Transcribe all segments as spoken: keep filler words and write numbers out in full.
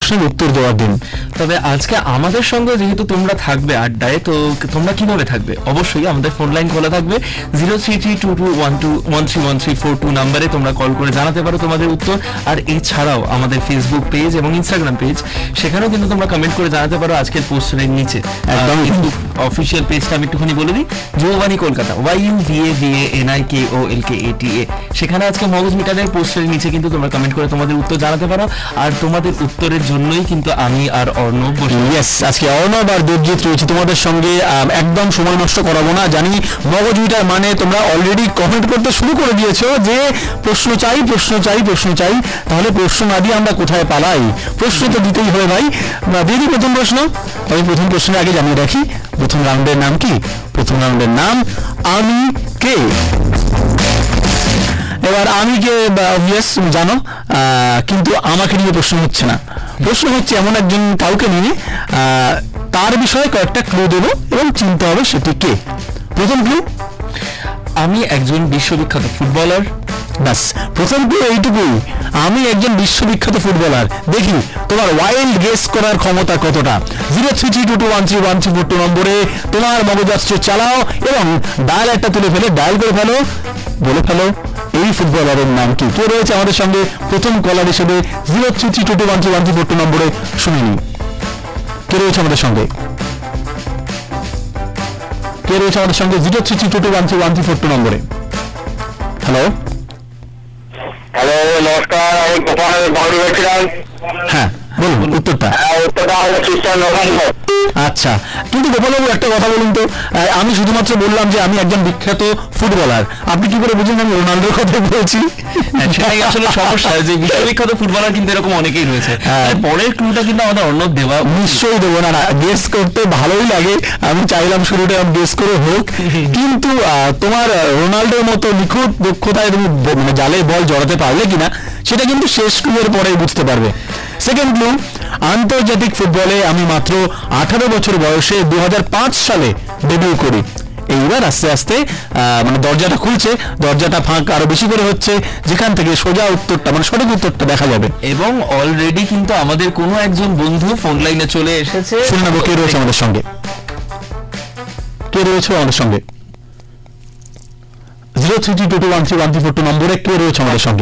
প্রশ্নের উত্তর দেওয়ার দিন। তবে আজকে আমাদের সঙ্গে যেহেতু তোমরা থাকবে আড্ডায়, তো তোমরা কিভাবে থাকবে? অবশ্যই আমাদের ফোন লাইন খোলা থাকবে zero three three two two one two one three one three four two নাম্বারে তোমরা কল করে জানাতে পারো তোমাদের উত্তর। আর এছাড়াও আমাদের ফেসবুক পেজ এবং ইনস্টাগ্রাম পেজ, সেখানেও কিন্তু তোমরা কমেন্ট করে জানাতে পারো আজকের পোস্টারের নিচে। একদম অফিসিয়াল পেজটা আমি একটুখানি বলে দিই, যৌবানী Kolkata, Y U V A V A N I K ও এল কে এ টি এ। সেখানে আজকে মগজ মিটারের পোস্টারের নিচে কিন্তু তোমরা কমেন্ট করে তোমাদের উত্তর জানাতে পারো। আর তোমাদের উত্তরের জন্যই কিন্তু আমি আর অর্ণব বসে। ইয়েস, আজকে অর্ণব আর দেবজিৎ রয়েছে তোমাদের সঙ্গে। একদম সময় নষ্ট করাবো না, জানি মগজ মিটার মানে তোমরা অলরেডি কমেন্ট করতে শুরু করে দিয়েছো যে প্রশ্ন চাই প্রশ্ন চাই প্রশ্ন চাই। তাহলে প্রশ্ন না দিয়ে আমরা কোথায় পালাই? প্রশ্ন তো দিতেই হবে ভাই। দিদি প্রথম প্রশ্ন। তবে প্রথম প্রশ্নের আগে জানিয়ে রাখি প্রথম রাউন্ডের নাম কি। প্রথম রাউন্ডের নাম আমি কে। এবার আমি কে অবভিয়াস জানো, কিন্তু আমাকে নিয়ে প্রশ্ন হচ্ছে না। প্রশ্ন হচ্ছে এমন একজন কাউকে নিয়ে, তার বিষয়ে কয়েকটা ক্লু দেবো এবং চিনতে হবে সেটি কে। প্রথম ক্লু, আমি একজন বিশ্ববিখ্যাত ফুটবলার। ব্যাস, প্রথম ক্লু এইটুকুই, আমি একজন বিশ্ববিখ্যাত ফুটবলার। দেখি তোমার ওয়াইল্ড গেস করার ক্ষমতা কতটা। Zero three three two two one three one three four two নম্বরে তোমার মগজাস্ত্র চালাও এবং ডায়াল একটা তুলে ফেলে ডায়াল করে ফেলো, বলে ফেলো এই ফুটবলারের নাম কি। কে রয়েছে আমাদের সঙ্গে প্রথম কলার হিসেবে zero three three two two one three one three four two নম্বরে? শুনে নি কে রয়েছে আমাদের সঙ্গে। কে রয়েছে আমাদের সঙ্গে zero three three two two one three one three four two নম্বরে? হ্যালো হ্যালো নমস্কার, আমি গোপাল বাউরি বলছিলাম। হ্যাঁ বলুন উত্তরটা। উত্তরটা হলো খ্রিস্টান রোনাল্ডো। আচ্ছা, কিন্তু গোপালবাবু একটা কথা বলুন তো, আমি শুধুমাত্র বললাম যে আমি একজন বিখ্যাত ফুটবলার, আপনি কি করে বুঝলেন আমি রোনাল্ডোর কথা বলছি? সেটাই আসলে সমস্যা, যে বিশ্ববিখ্যাত ফুটবলার কিন্তু এরকম অনেকেই রয়েছে। পরের ক্লুটা কিন্তু আমাদের অর্ণব দেওয়া। নিশ্চয়ই দেবো না, গেস করতে ভালোই লাগে। আমি চাইলাম শুরুটা গেস করে হোক, কিন্তু তোমার রোনাল্ডোর মতো নিখুঁত দক্ষতায় তুমি মানে জালে বল জড়াতে পারলে কিনা সেটা কিন্তু শেষ ক্লুয়ের পরেই বুঝতে পারবে। সেকেন্ড ক্লু, আন্তর্জাতিক ফুটবলে আমি মাত্র আঠারো বছর বয়সে দু হাজার পাঁচ সালে ডেবিউ করি। এইবার আস্তে আস্তে মানে দরজাটা খুলছে, দরজাটা ফাঁক আরো বেশি করে হচ্ছে, যেখান থেকে সোজা উত্তরটা মানে সঠিক উত্তরটা দেখা যাবে। এবং অলরেডি কিন্তু আমাদের কোনো একজন বন্ধু ফোন লাইনে চলে এসেছে। শুনে নেবো কে রয়েছে আমাদের সঙ্গে। কে রয়েছে আমাদের সঙ্গে zero three three two two one three one three four two নম্বরে কে রয়েছে আমাদের সঙ্গে?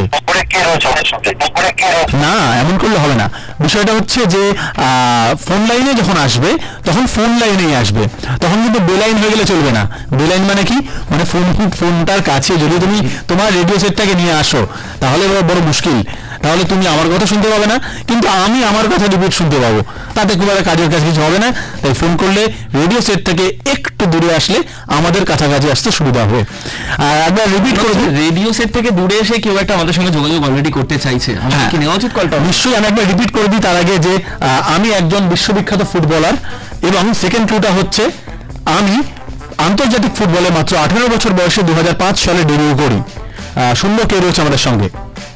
না, এমন করলে হবে না। বিষয়টা হচ্ছে যে ফোন লাইনে যখন আসবে তখন ফোন লাইনেই আসবে, তখন কিন্তু বেলাইন হয়ে গেলে চলবে না। বেলাইন মানে কি, মানে ফোন ফোনটার কাছে যদি তুমি তোমার রেডিও সেটটাকে নিয়ে আসো তাহলে বড় মুশকিল, তাহলে তুমি আমার কথা শুনতে পাবে না, কিন্তু আমি আমার কথা রিপিট শুনতে পাবো, তাতে খুব একটা কাজের কাজ কিছু হবে না। তাই ফোন করলে রেডিও সেট থেকে একটু দূরে আসলে আমাদের কাছাকাছি আসতে সুবিধা হবে। আর একবার রিপিট করে, রেডিও সেট থেকে দূরে এসে কেউ একটা আমাদের সঙ্গে যোগাযোগ অলরেডি করতে চাইছে, আমাদের কি নেওয়া উচিত কলটা? নিশ্চয়ই, আমি একবার রিপিট করে দিই তার আগে যে আমি একজন বিশ্ববিখ্যাত ফুটবলার এবং সেকেন্ড ক্লুটা হচ্ছে আমি আন্তর্জাতিক ফুটবলে মাত্র আঠারো বছর বয়সে দু হাজার পাঁচ সালে ডেবিউ করি। শুনবো কে রয়েছে আমাদের সঙ্গে।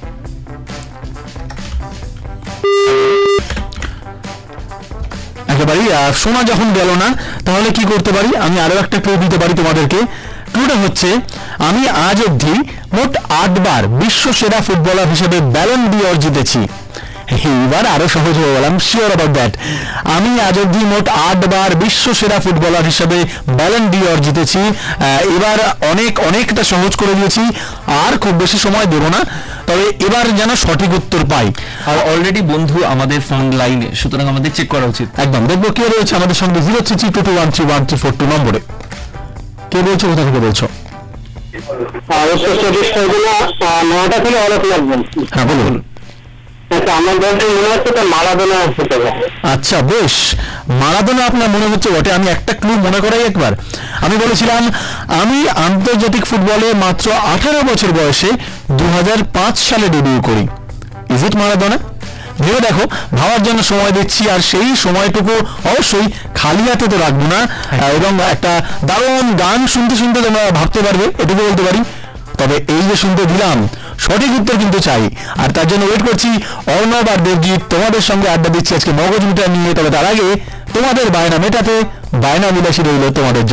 একেবারেই শোনা যখন গেল না, তাহলে কি করতে পারি, আমি আরো একটা ক্লু দিতে পারি তোমাদেরকে। ক্লুটা হচ্ছে আমি আজ অবধি মোট আটবার বিশ্ব সেরা ফুটবলার হিসেবে ব্যালন ডি অর জিতেছি। এইবার আরো সহজ হয়ে গেলাম, শিওর অ্যাবাউট দ্যাট। আমি আজ অবধি মোট আটবার বিশ্ব সেরা ফুটবলার হিসেবে ব্যালন ডি অর জিতেছি। এবার অনেক অনেকটা সহজ করে দিয়েছি, আর খুব বেশি সময় দেব না, তবে এবার যেন সঠিক উত্তর পাই। আর অলরেডি বন্ধু আমাদের ফোন লাইনে, সুতরাং আমাদের চেক করা উচিত। একদম, দেখবো কে রয়েছে আমাদের সঙ্গে zero three three two two one three one three four two নম্বরে। কে বলছো, কোথা থেকে বলছো? হ্যাঁ বলুন। আচ্ছা বেশ, মারাদোনা আপনার মনে হচ্ছে বটে। আমি একটা ক্লু মনে করাই একবার। আমি বলেছিলাম আমি আন্তর্জাতিক ফুটবলে মাত্র আঠারো বছর বয়সে দু হাজার পাঁচ সালে ডেবিউ করি। Is it Maradona? ভেবে দেখো, ভাবার জন্য সময় দিচ্ছি, আর সেই সময়টুকু অবশ্যই খালি হাতে তো রাখবো না, এবং একটা দারুণ গান শুনতে শুনতে তোমরা ভাবতে পারবে, এটুকু বলতে পারি। তবে এই যে শুনতে দিলাম, সঠিক উত্তর কিন্তু চাই, আর তার জন্য ওয়েট করছি অর্ণব আর দেবজিৎ তোমাদের সঙ্গে আড্ডা দিচ্ছি আজকে মগজ মিটার নিয়ে। তবে তার আগে তোমাদের বায়না মেটাতে বায়না বিলাসী রইল তোমাদের।